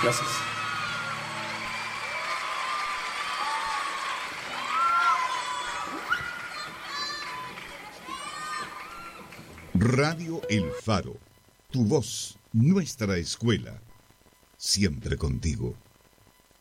Gracias. Radio El Faro, tu voz, nuestra escuela, siempre contigo.